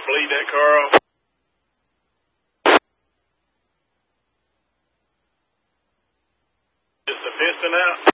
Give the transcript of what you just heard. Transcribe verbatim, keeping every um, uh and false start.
you bleed that car off? Is the piston out?